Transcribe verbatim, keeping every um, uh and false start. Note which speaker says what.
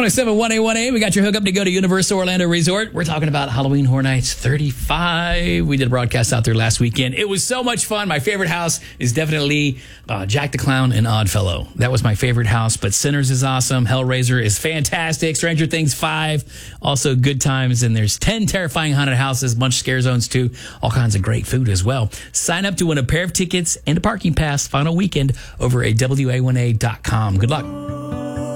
Speaker 1: oh seven one eight one eight. We got your hookup to go to Universal Orlando Resort. We're talking about Halloween Horror Nights thirty-five. We did a broadcast out there last weekend. It was so much fun. My favorite house is definitely uh, Jack the Clown and Oddfellow. That was my favorite house, but Sinners is awesome. Hellraiser is fantastic. Stranger Things five, also good times. And there's ten terrifying haunted houses, bunch of scare zones too. All kinds of great food as well. Sign up to win a pair of tickets and a parking pass final weekend over at W A one A dot com. Good luck.